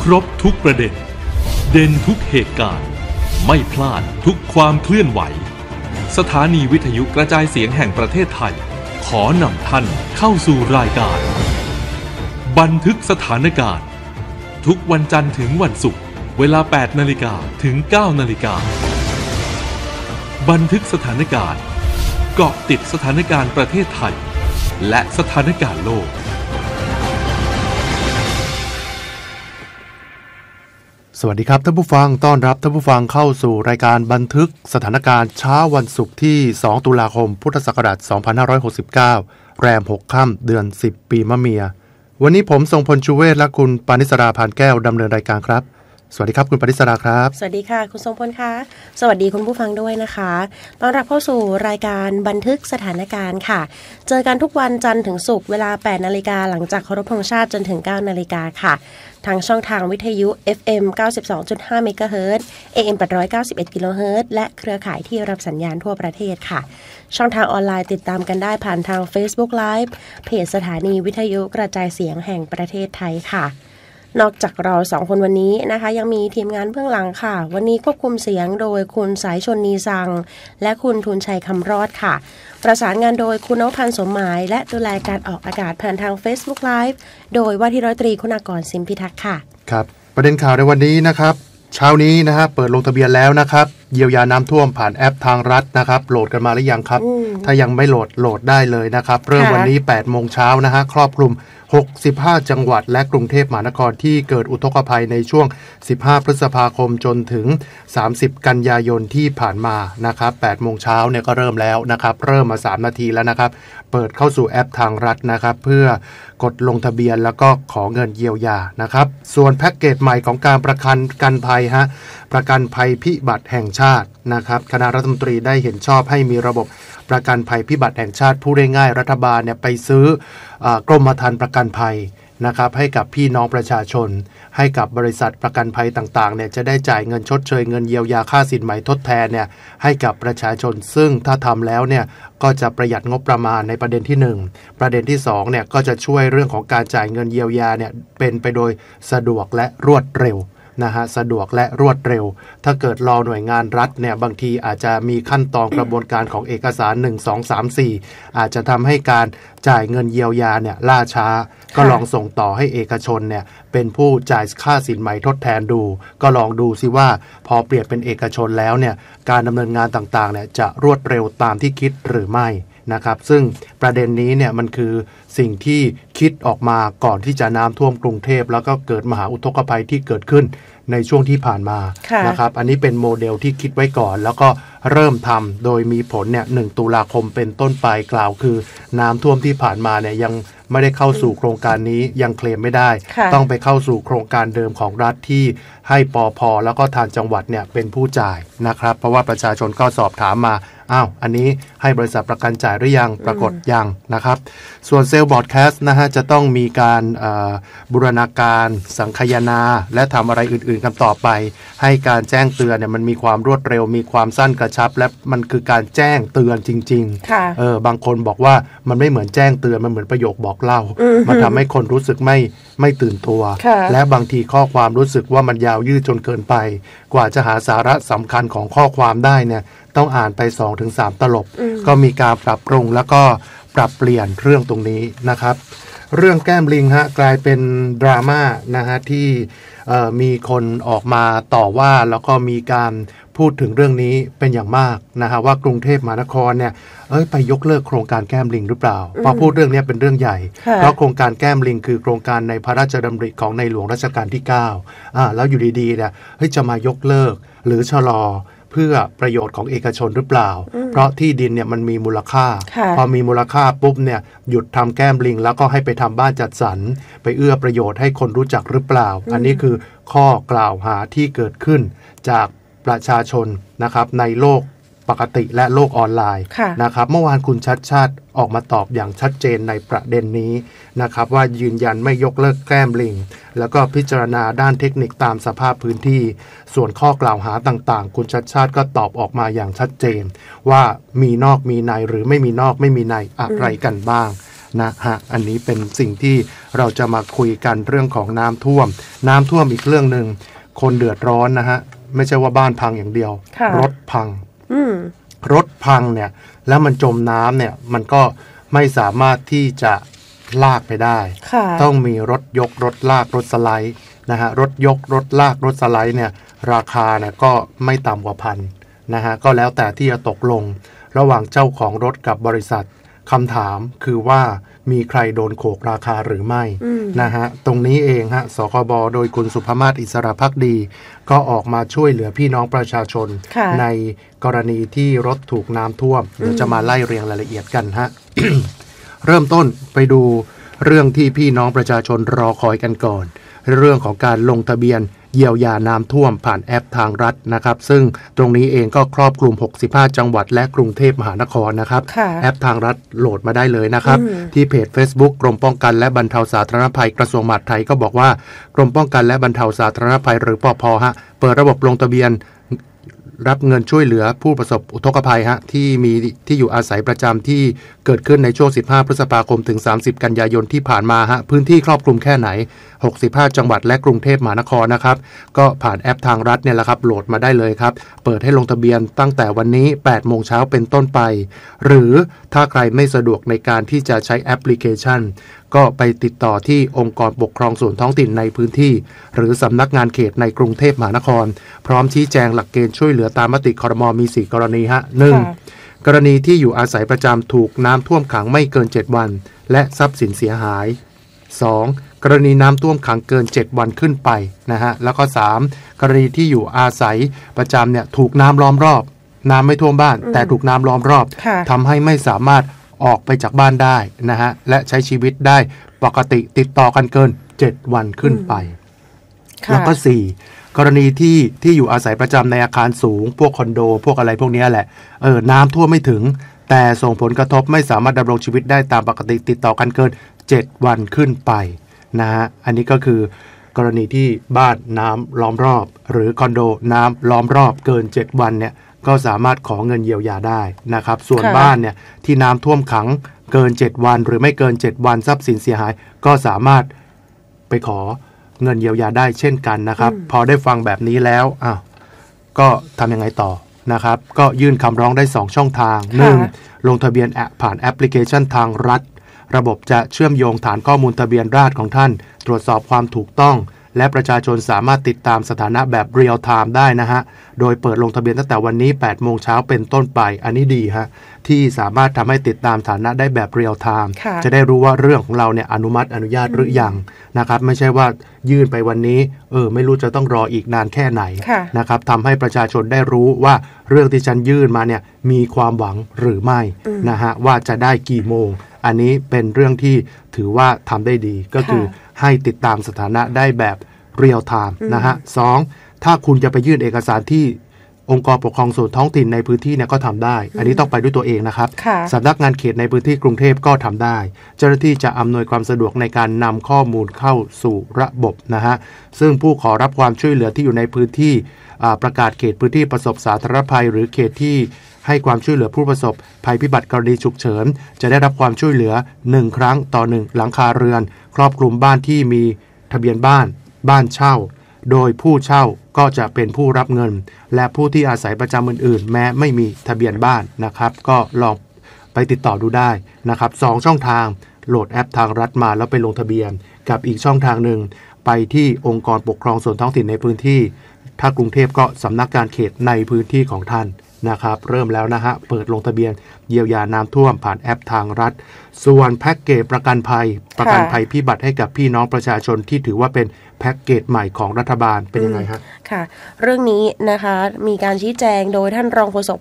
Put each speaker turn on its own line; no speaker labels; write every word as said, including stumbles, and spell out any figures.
รบทุกประเด็นเด่นทุกเหตุการณ์ไม่พลาดทุกความเคลื่อนไหวสถานีวิทยุกระจายเสียงแห่งประเทศไทยขอนำท่านเข้าสู่รายการบันทึกสถานการณ์ทุกวันจันทร์ถึงวันศุกร์เวลา แปดนาฬิกา ถึง เก้านาฬิกาบันทึกสถานการณ์เกาะติดสถานการณ์ประเทศไทยและสถานการณ์โลก
สวัสดีครับท่านผู้ฟังต้อนรับท่านผู้ฟังเข้าสู่รายการบันทึกสถานการณ์เช้าวันศุกร์ที่สองตุลาคมพุทธศักราชสองพันห้าร้อยหกสิบเก้าแรมหกค่ำเดือนสิบปีมะเมียวันนี้ผมทรงพลชูเวศและคุณปานิสราพานแก้วดำเนินรายการครับสวัสดีครับคุณปานิสราครับ
สวัสดีค่ะคุณทรงพลค่ะสวัสดีคุณผู้ฟังด้วยนะคะต้อนรับเข้าสู่รายการบันทึกสถานการณ์ค่ะเจอกันทุกวันจันทร์ถึงศุกร์เวลา แปดนาฬิกาหลังจากเคารพธงชาติจนถึง เก้านาฬิกาค่ะทางช่องทางวิทยุ เอฟ เอ็ม เก้าสิบสองจุดห้า เมกะเฮิรตซ์ เอ เอ็ม แปดร้อยเก้าสิบเอ็ด กิโลเฮิรตซ์และเครือข่ายที่รับสัญญาณทั่วประเทศค่ะช่องทางออนไลน์ติดตามกันได้ผ่านทาง Facebook Live เพจสถานีวิทยุกระจายเสียงแห่งประเทศไทยค่ะนอกจากเราสองคนวันนี้นะคะยังมีทีมงานเบื้องหลังค่ะวันนี้ควบคุมเสียงโดยคุณสายชนนีซังและคุณทุนชัยคำรอดค่ะประสานงานโดยคุณนวพันธ์สมหมายและดูแลการออกอากาศผ่านทาง Facebook Live โดยว่าที่ร้อยตรีคุณากรสิมพิทักษ์ค่ะ
ครับประเด็นข่าวในวันนี้นะครับเช้านี้นะฮะเปิดลงทะเบียนแล้วนะครับเยียวยาน้ำท่วมผ่านแอปทางรัฐนะครับโหลดกันมาหรือยังครับถ้ายังไม่โหลดโหลดได้เลยนะครับเริ่มวันนี้ แปดโมงเช้านะฮะครอบคลุมหกสิบห้าจังหวัดและกรุงเทพมหานครที่เกิดอุทกภัยในช่วงสิบห้าพฤษภาคมจนถึงสามสิบกันยายนที่ผ่านมานะครับแปดโมงเช้าเนี่ยก็เริ่มแล้วนะครับเริ่มมาสามนาทีแล้วนะครับเปิดเข้าสู่แอปทางรัฐนะครับเพื่อกดลงทะเบียนแล้วก็ขอเงินเยียวยานะครับส่วนแพ็กเกจใหม่ของการประกันกันภัยฮะประกันภัยพิบัติแห่งชาตินะครับคณะรัฐมนตรีได้เห็นชอบให้มีระบบประกันภัยพิบัติแห่งชาติผู้ได้ง่ายรัฐบาลเนี่ยไปซื้อกรมธรรม์ประกันภัยนะครับให้กับพี่น้องประชาชนให้กับบริษัทประกันภัยต่างๆเนี่ยจะได้จ่ายเงินชดเชยเงินเยียวยาค่าสินไหมทดแทนเนี่ยให้กับประชาชนซึ่งถ้าทำแล้วเนี่ยก็จะประหยัดงบประมาณในประเด็นที่หนึ่งประเด็นที่สองเนี่ยก็จะช่วยเรื่องของการจ่ายเงินเยียวยาเนี่ยเป็นไปโดยสะดวกและรวดเร็วนะฮะสะดวกและรวดเร็วถ้าเกิดรอหน่วยงานรัฐเนี่ยบางทีอาจจะมีขั้นตอนกระบวนการของเอกสารหนึ่ง สอง สาม สี่อาจจะทำให้การจ่ายเงินเยียวยาเนี่ยล่าช้าก็ลองส่งต่อให้เอกชนเนี่ยเป็นผู้จ่ายค่าสินไหมทดแทนดูก็ลองดูซิว่าพอเปลี่ยนเป็นเอกชนแล้วเนี่ยการดำเนินงานต่างๆเนี่ยจะรวดเร็วตามที่คิดหรือไม่นะครับซึ่งประเด็นนี้เนี่ยมันคือสิ่งที่คิดออกมาก่อนที่จะน้ำท่วมกรุงเทพแล้วก็เกิดมหาอุทกภัยที่เกิดขึ้นในช่วงที่ผ่านมานะครับอันนี้เป็นโมเดลที่คิดไว้ก่อนแล้วก็เริ่มทำโดยมีผลเนี่ยหนึ่งตุลาคมเป็นต้นไปกล่าวคือน้ำท่วมที่ผ่านมาเนี่ยยังไม่ได้เข้าสู่โครงการนี้ยังเคลมไม่ได้ต้องไปเข้าสู่โครงการเดิมของรัฐที่ให้ปพ.แล้วก็ทางจังหวัดเนี่ยเป็นผู้จ่ายนะครับเพราะว่าประชาชนก็สอบถามมาอ้าวอันนี้ให้บริษัทประกันจ่ายหรือยังปรากฏยังนะครับส่วนเซลล์บอร์ดแคสต์นะฮะจะต้องมีการบูรณาการสังคายนาและทำอะไรอื่นๆกันต่อไปให้การแจ้งเตือนเนี่ยมันมีความรวดเร็วมีความสั้นกระชับและมันคือการแจ้งเตือนจริงๆเออบางคนบอกว่ามันไม่เหมือนแจ้งเตือนมันเหมือนประโยคบอกเล่ามันทำให้คนรู้สึกไม่ไม่ตื่นตัวและบางทีข้อความรู้สึกว่ามันยาวยืดจนเกินไปกว่าจะหาสาระสำคัญของข้อความได้เนี่ยต้องอ่านไป สองถึงสาม ตลบก็มีการปรับปรุงแล้วก็ปรับเปลี่ยนเรื่องตรงนี้นะครับเรื่องแก้มลิงฮะกลายเป็นดราม่านะฮะที่มีคนออกมาต่อว่าแล้วก็มีการพูดถึงเรื่องนี้เป็นอย่างมากนะฮะว่ากรุงเทพมหานครเนี่ยเอ้ยไปยกเลิกโครงการแก้มลิงหรือเปล่าพอพูดเรื่องนี้เป็นเรื่องใหญ่เพราะโครงการแก้มลิงคือโครงการในพระราชดำริของในหลวงรัชกาลที่เก้าอ่าแล้วอยู่ดีๆเนี่ยเฮ้ยจะมายกเลิกหรือชะลอเพื่อประโยชน์ของเอกชนหรือเปล่าเพราะที่ดินเนี่ยมันมีมูลค่าพอมีมูลค่าปุ๊บเนี่ยหยุดทำแก้มลิงแล้วก็ให้ไปทำบ้านจัดสรรไปเอื้อประโยชน์ให้คนรู้จักหรือเปล่าอันนี้คือข้อกล่าวหาที่เกิดขึ้นจากประชาชนนะครับในโลกปกติและโลกออนไลน์นะครับเมื่อวานคุณชัดชาติออกมาตอบอย่างชัดเจนในประเด็นนี้นะครับว่ายืนยันไม่ยกเลิกแก้มลิงแล้วก็พิจารณาด้านเทคนิคตามสภาพพื้นที่ส่วนข้อกล่าวหาต่างๆคุณชัดชาติก็ตอบออกมาอย่างชัดเจนว่ามีนอกมีในหรือไม่มีนอกไม่มีในอะไรกันบ้าง นะฮะอันนี้เป็นสิ่งที่เราจะมาคุยกันเรื่องของน้ำท่วมน้ำท่วมอีกเรื่องนึงคนเดือดร้อนนะฮะไม่ใช่ว่าบ้านพังอย่างเดียวรถพังรถพังเนี่ยแล้วมันจมน้ำเนี่ยมันก็ไม่สามารถที่จะลากไปได้ต้องมีรถยกรถลากรถสไลด์นะฮะรถยกรถลากรถสไลด์เนี่ยราคาเนี่ยก็ไม่ต่ำกว่าพันนะฮะก็แล้วแต่ที่จะตกลงระหว่างเจ้าของรถกับบริษัทคำถามคือว่ามีใครโดนโขกราคาหรือไม่นะฮะตรงนี้เองฮะสคบโดยคุณสุภมาศอิสระภักดีก็ออกมาช่วยเหลือพี่น้องประชาชนในกรณีที่รถถูกน้ำท่วมเดี๋ยวจะมาไล่เรียงรายละเอียดกันฮะ เริ่มต้นไปดูเรื่องที่พี่น้องประชาชนรอคอยกันก่อนเรื่องของการลงทะเบียนเยียวยาน้ำท่วมผ่านแอปทางรัฐนะครับซึ่งตรงนี้เองก็ครอบคลุมหกสิบห้าจังหวัดและกรุงเทพมหานครนะครับแอปทางรัฐโหลดมาได้เลยนะครับที่เพจ Facebook กรมป้องกันและบรรเทาสาธารณภัยกระทรวงมหาดไทยก็บอกว่ากรมป้องกันและบรรเทาสาธารณภัยหรือปภฮะเปิดระบบลงทะเบียนรับเงินช่วยเหลือผู้ประสบอุทกภัยฮะที่มีที่อยู่อาศัยประจำที่เกิดขึ้นในช่วงสิบห้าพฤษภาคมถึงสามสิบกันยายนที่ผ่านมาฮะพื้นที่ครอบคลุมแค่ไหนหกสิบห้าจังหวัดและกรุงเทพมหานครนะครับก็ผ่านแอปทางรัฐเนี่ยแหละครับโหลดมาได้เลยครับเปิดให้ลงทะเบียนตั้งแต่วันนี้แปดโมงเช้าเป็นต้นไปหรือถ้าใครไม่สะดวกในการที่จะใช้แอปพลิเคชันก็ไปติดต่อที่องค์กรปกครองส่วนท้องถิ่นในพื้นที่หรือสำนักงานเขตในกรุงเทพมหานครพร้อมชี้แจงหลักเกณฑ์ช่วยเหลือตามมติครม.มีสี่กรณีฮะ หนึ่ง กรณีที่อยู่อาศัยประจำถูกน้ำท่วมขังไม่เกินเจ็ดวันและทรัพย์สินเสียหาย สอง กรณีน้ำท่วมขังเกินเจ็ดวันขึ้นไปนะฮะแล้วก็สามกรณีที่อยู่อาศัยประจำเนี่ยถูกน้ำล้อมรอบน้ำไม่ท่วมบ้านแต่ถูกน้ำล้อมรอบทำให้ไม่สามารถออกไปจากบ้านได้นะฮะและใช้ชีวิตได้ปกติติดต่อกันเกินเจ็ดวันขึ้นไปแล้วก็สี่กรณีที่ที่อยู่อาศัยประจำในอาคารสูงพวกคอนโดพวกอะไรพวกนี้แหละเออน้ำท่วมไม่ถึงแต่ส่งผลกระทบไม่สามารถดำรงชีวิตได้ตามปกติติดต่อกันเกินเจ็ดวันขึ้นไปนะฮะอันนี้ก็คือกรณีที่บ้านน้ำล้อมรอบหรือคอนโดน้ำล้อมรอบเกินเจ็ดวันเนี่ยก็สามารถขอเงินเยียวยาได้นะครับส่วนบ้านเนี่ยที่น้ำท่วมขังเกินเจ็ดวันหรือไม่เกินเจ็ดวันทรัพย์สินเสียหายก็สามารถไปขอเงินเยียวยาได้เช่นกันนะครับพอได้ฟังแบบนี้แล้วอ้าวก็ทำยังไงต่อนะครับก็ยื่นคำร้องได้สองช่องทาง หนึ่ง ลงทะเบียนแอปผ่านแอปพลิเคชันทางรัฐระบบจะเชื่อมโยงฐานข้อมูลทะเบียนราษฎร์ของท่านตรวจสอบความถูกต้องและประชาชนสามารถติดตามสถานะแบบเรียลไทม์ได้นะฮะโดยเปิดลงทะเบียนตั้งแต่วันนี้แปดโมงเช้าเป็นต้นไปอันนี้ดีฮะที่สามารถทำให้ติดตามฐานะได้แบบเรียลไทม์จะได้รู้ว่าเรื่องของเราเนี่ยอนุมัติอนุญาตหรือยังนะครับไม่ใช่ว่ายื่นไปวันนี้เออไม่รู้จะต้องรออีกนานแค่ไหนนะครับทำให้ประชาชนได้รู้ว่าเรื่องที่ฉันยื่นมาเนี่ยมีความหวังหรือไม่นะฮะว่าจะได้กี่โมงอันนี้เป็นเรื่องที่ถือว่าทำได้ดีก็คือให้ติดตามสถานะได้แบบเรียลไทม์นะฮะสองถ้าคุณจะไปยื่นเอกสารที่องค์กรปกครองส่วนท้องถิ่นในพื้นที่เนี่ยก็ทำได้อันนี้ต้องไปด้วยตัวเองนะครับสำนักงานเขตในพื้นที่กรุงเทพก็ทำได้เจ้าหน้าที่จะอำนวยความสะดวกในการนำข้อมูลเข้าสู่ระบบนะฮะซึ่งผู้ขอรับความช่วยเหลือที่อยู่ในพื้นที่ประกาศเขตพื้นที่ประสบสาธารณภัยหรือเขตที่ให้ความช่วยเหลือผู้ประสบภัยพิบัติกรณีฉุกเฉินจะได้รับความช่วยเหลือหนึ่งครั้งต่อหนึ่งหลังคาเรือนครอบคลุมบ้านที่มีทะเบียนบ้านบ้านเช่าโดยผู้เช่าก็จะเป็นผู้รับเงินและผู้ที่อาศัยประจำอื่นๆแม้ไม่มีทะเบียนบ้านนะครับก็ลองไปติดต่อดูได้นะครับสองช่องทางโหลดแอปทางรัฐมาแล้วไปลงทะเบียนกับอีกช่องทางหนึ่งไปที่องค์กรปกครองส่วนท้องถิ่นในพื้นที่ถ้ากรุงเทพก็สำนักงานเขตในพื้นที่ของท่านนะครับเริ่มแล้วนะฮะเปิดลงทะเบียนเยียวยาน้ำท่วมผ่านแอปทางรัฐส่วนแพ็กเกจประกันภัยประกันภัยพิบัติให้กับพี่น้องประชาชนที่ถือว่าเป็นแพ็กเกจใหม่ของรัฐบาลเป็นยังไงฮะ
ค่ะเรื่องนี้นะคะมีการชี้แจงโดยท่านรองโฆษก